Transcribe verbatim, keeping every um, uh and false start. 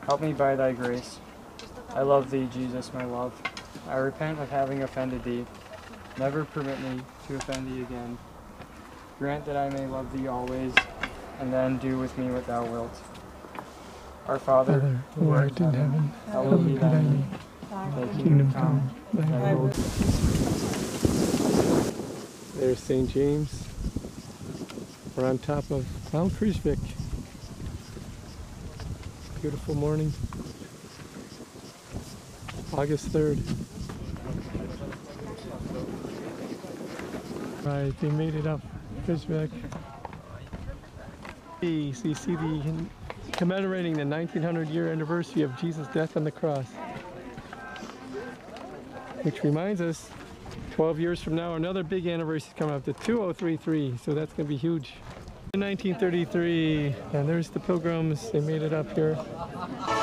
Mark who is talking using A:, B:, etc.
A: Help me by thy grace. I love thee, Jesus, my love. I repent of having offended thee. Never permit me to offend thee again. Grant that I may love thee always, and then do with me what thou wilt. Our Father,
B: Father, who art in heaven,
A: hallowed be thy name. Thy kingdom come, thy will.
B: There's Saint James. We're on top of Mount Kruisvik. Beautiful morning. August third. Right, they made it up. Kruisvik. So you see the commemorating the nineteen hundred year anniversary of Jesus' death on the cross. Which reminds us, twelve years from now, another big anniversary is coming up, the two thousand thirty-three, so that's going to be huge. In nineteen thirty-three, and there's the pilgrims, they made it up here.